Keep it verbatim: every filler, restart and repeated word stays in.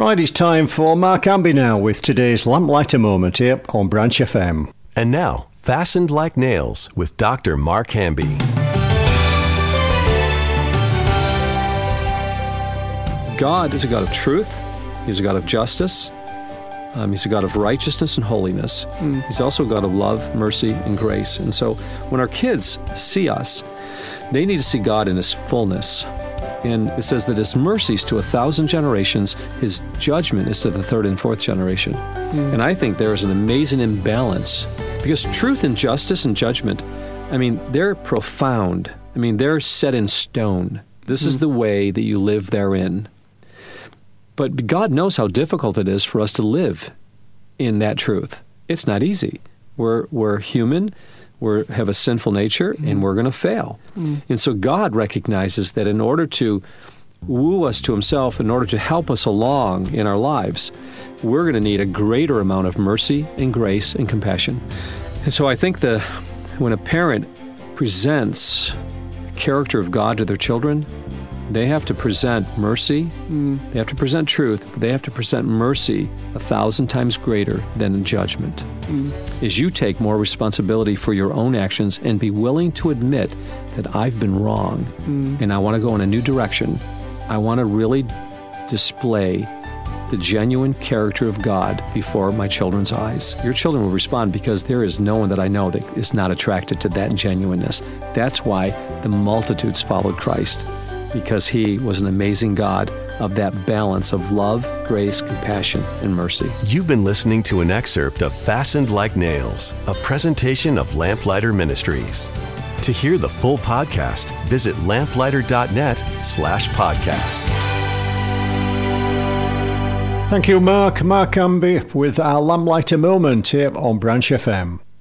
Right, it's time for Mark Amby now with today's Lamplighter Moment here on Branch F M. And now, Fastened Like Nails with Doctor Mark Hamby. God is a God of truth. He's a God of justice. Um, he's a God of righteousness and holiness. Mm. He's also a God of love, mercy, and grace. And so when our kids see us, they need to see God in His fullness. And it says that His mercies to a thousand generations, His judgment is to the third and fourth generation. Mm. And I think there is an amazing imbalance because truth and justice and judgment, I mean, they're profound. I mean, they're set in stone. This mm. is the way that you live therein. But God knows how difficult it is for us to live in that truth. It's not easy. We're we're human, we have a sinful nature, mm. and we're going to fail. Mm. And so God recognizes that in order to woo us to Himself, in order to help us along in our lives, we're going to need a greater amount of mercy and grace and compassion. And so I think the when a parent presents the character of God to their children, they have to present mercy, mm. they have to present truth, but they have to present mercy a thousand times greater than judgment. Mm. As you take more responsibility for your own actions and be willing to admit that I've been wrong mm. and I want to go in a new direction, I want to really display the genuine character of God before my children's eyes. Your children will respond because there is no one that I know that is not attracted to that genuineness. That's why the multitudes followed Christ, because He was an amazing God of that balance of love, grace, compassion, and mercy. You've been listening to an excerpt of Fastened Like Nails, a presentation of Lamplighter Ministries. To hear the full podcast, visit lamplighter.net slash podcast. Thank you, Mark. Mark Amby with our Lamplighter Moment here on Branch F M.